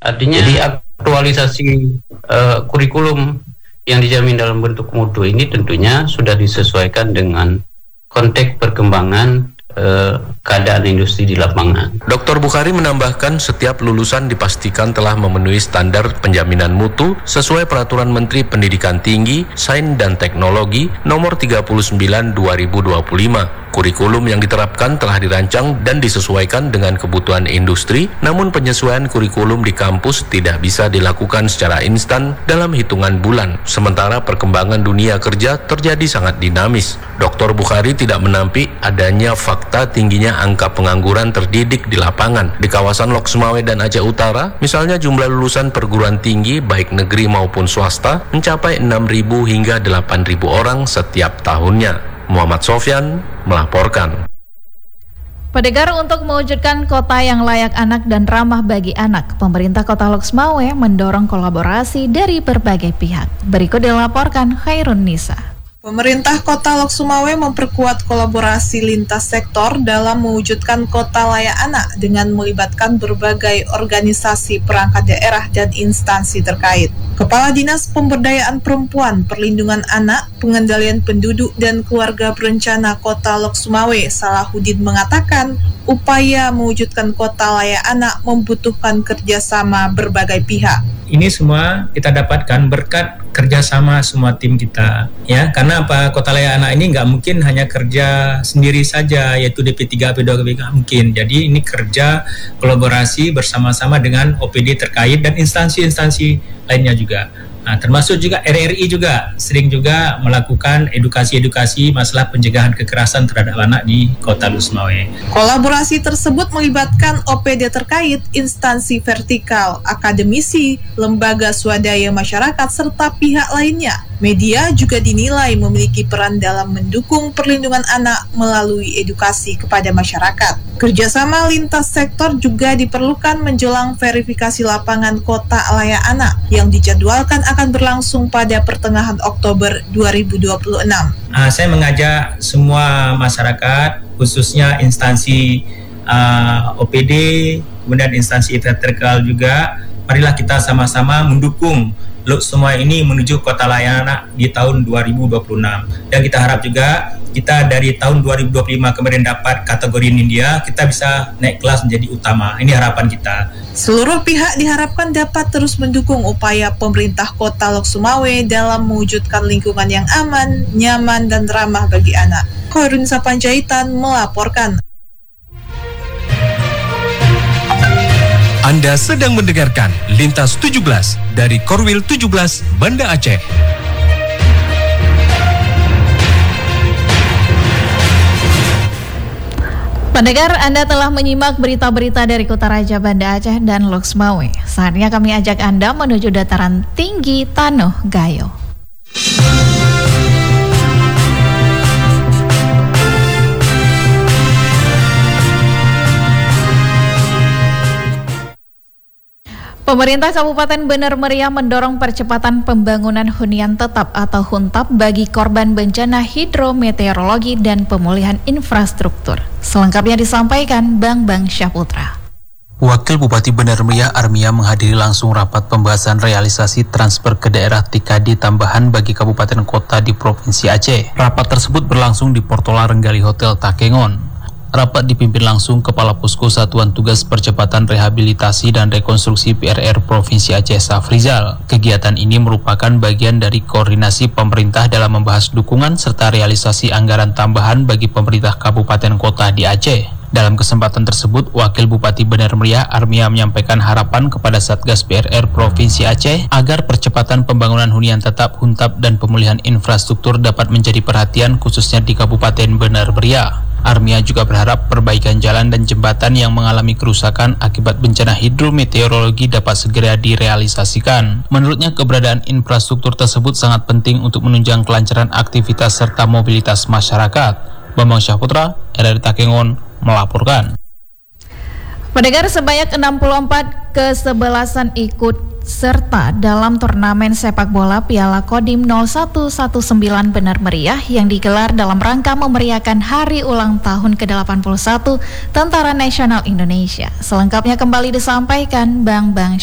Artinya jadi aktualisasi kurikulum yang dijamin dalam bentuk mutu ini tentunya sudah disesuaikan dengan konteks perkembangan keadaan industri di lapangan. Dr. Bukhari menambahkan setiap lulusan dipastikan telah memenuhi standar penjaminan mutu sesuai Peraturan Menteri Pendidikan Tinggi, Sains dan Teknologi Nomor 39 2025. Kurikulum yang diterapkan telah dirancang dan disesuaikan dengan kebutuhan industri, namun penyesuaian kurikulum di kampus tidak bisa dilakukan secara instan dalam hitungan bulan. Sementara perkembangan dunia kerja terjadi sangat dinamis. Dr. Bukhari tidak menampik adanya fakta tingginya angka pengangguran terdidik di lapangan. Di kawasan Lok Sumawe dan Aceh Utara, misalnya jumlah lulusan perguruan tinggi baik negeri maupun swasta mencapai 6.000 hingga 8.000 orang setiap tahunnya. Muhammad Sofyan melaporkan. Pendengar, untuk mewujudkan kota yang layak anak dan ramah bagi anak, pemerintah Kota Lok Sumawe mendorong kolaborasi dari berbagai pihak. Berikut dilaporkan Khairun Nisa. Pemerintah Kota Lok Sumawe memperkuat kolaborasi lintas sektor dalam mewujudkan kota layak anak dengan melibatkan berbagai organisasi perangkat daerah dan instansi terkait. Kepala Dinas Pemberdayaan Perempuan, Perlindungan Anak, Pengendalian Penduduk dan Keluarga Berencana Kota Lok Sumawe, Salahuddin mengatakan, upaya mewujudkan kota layak anak membutuhkan kerjasama berbagai pihak. Ini semua kita dapatkan berkat kerjasama semua tim kita, ya. Karena apa? Kota layak anak ini nggak mungkin hanya kerja sendiri saja, yaitu DP3, AP2, nggak mungkin. Jadi ini kerja kolaborasi bersama-sama dengan OPD terkait dan instansi-instansi lainnya juga. Nah, termasuk juga RRI juga sering juga melakukan edukasi-edukasi masalah pencegahan kekerasan terhadap anak di Kota Lok Sumawe. Kolaborasi tersebut melibatkan OPD terkait, instansi vertikal, akademisi, lembaga swadaya masyarakat, serta pihak lainnya. Media juga dinilai memiliki peran dalam mendukung perlindungan anak melalui edukasi kepada masyarakat. Kerjasama lintas sektor juga diperlukan menjelang verifikasi lapangan kota layak anak yang dijadwalkan akan berlangsung pada pertengahan Oktober 2026. Saya mengajak semua masyarakat, khususnya instansi OPD, kemudian instansi vertikal juga, marilah kita sama-sama mendukung Lok Sumawe ini menuju kota layak anak di tahun 2026. Dan kita harap juga kita dari tahun 2025 kemarin dapat kategori India, kita bisa naik kelas menjadi utama. Ini harapan kita. Seluruh pihak diharapkan dapat terus mendukung upaya pemerintah Kota Lok Sumawe dalam mewujudkan lingkungan yang aman, nyaman, dan ramah bagi anak. Khairun Nisa Panjaitan melaporkan. Anda sedang mendengarkan Lintas 17 dari Korwil 17 Banda Aceh. Pendengar, Anda telah menyimak berita-berita dari Kota Raja Banda Aceh dan Lok Sumawe. Saatnya kami ajak Anda menuju dataran tinggi Tanoh Gayo. Pemerintah Kabupaten Bener Meriah mendorong percepatan pembangunan hunian tetap atau huntap bagi korban bencana hidrometeorologi dan pemulihan infrastruktur. Selengkapnya disampaikan Bang Syahputra. Wakil Bupati Bener Meriah Armia menghadiri langsung rapat pembahasan realisasi transfer ke daerah TKD tambahan bagi kabupaten kota di Provinsi Aceh. Rapat tersebut berlangsung di Portola Renggali Hotel Takengon. Rapat dipimpin langsung Kepala Posko Satuan Tugas Percepatan Rehabilitasi dan Rekonstruksi PRR Provinsi Aceh Safrizal. Kegiatan ini merupakan bagian dari koordinasi pemerintah dalam membahas dukungan serta realisasi anggaran tambahan bagi pemerintah kabupaten kota di Aceh. Dalam kesempatan tersebut, Wakil Bupati Bener Meriah Armia menyampaikan harapan kepada Satgas PRR Provinsi Aceh agar percepatan pembangunan hunian tetap, huntap, dan pemulihan infrastruktur dapat menjadi perhatian khususnya di Kabupaten Bener Meriah. Armia juga berharap perbaikan jalan dan jembatan yang mengalami kerusakan akibat bencana hidrometeorologi dapat segera direalisasikan. Menurutnya, keberadaan infrastruktur tersebut sangat penting untuk menunjang kelancaran aktivitas serta mobilitas masyarakat. Bambang Syahputra, RRI Takengon, melaporkan. Pendengar, sebanyak 64 kesebelasan ikut serta dalam turnamen sepak bola Piala Kodim 0119 Bener Meriah yang digelar dalam rangka memeriahkan hari ulang tahun ke-81 Tentara Nasional Indonesia. Selengkapnya kembali disampaikan Bang